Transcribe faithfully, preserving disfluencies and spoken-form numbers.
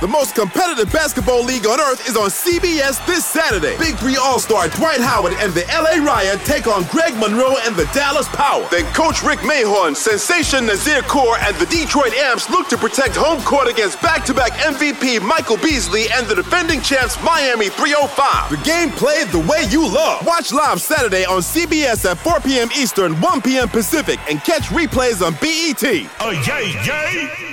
The most competitive basketball league on earth is on C B S this Saturday. Big Three All-Star Dwight Howard and the L A Riot take on Greg Monroe and the Dallas Power. Then Coach Rick Mahorn, Sensation Nazir Kaur, and the Detroit Amps look to protect home court against back-to-back M V P Michael Beasley and the defending champs Miami three oh five. The game played the way you love. Watch live Saturday on C B S at four p.m. Eastern, one p.m. Pacific, and catch replays on B E T. Oh, yay, yay!